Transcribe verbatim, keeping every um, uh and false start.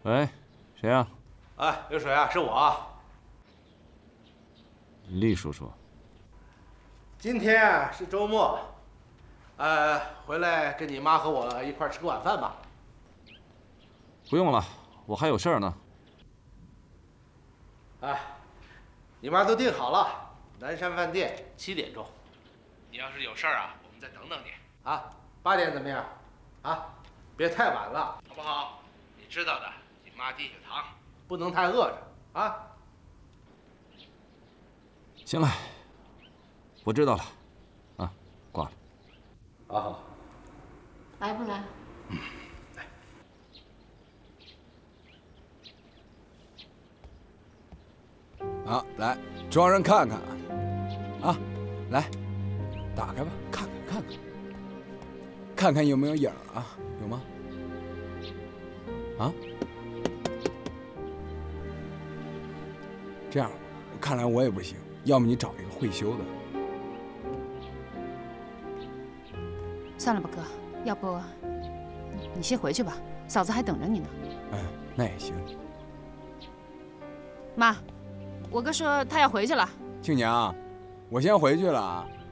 喂，谁呀？ 哎，刘水啊，是我。 厉叔叔。 今天啊是周末，呃，回来跟你妈和我一块吃个晚饭吧。 不用了，我还有事儿呢。 哎，你妈都订好了，南山饭店七点钟。你要是有事儿啊，我们再等等你啊。八点怎么样？啊，别太晚了，好不好？你知道的，你妈低血糖，不能太饿着啊。 行了，我知道了，啊，挂了。 好好。 来不来？ 嗯，来。 好，来，装上看看，啊，来，打开吧，看看看看，看看有没有影儿啊？有吗？啊？这样，看来我也不行，要么你找一个会修的。 算了吧，哥，要不你先回去吧，嫂子还等着你呢。 嗯，那也行。 妈，我哥说他要回去了。 庆娘，我先回去了啊。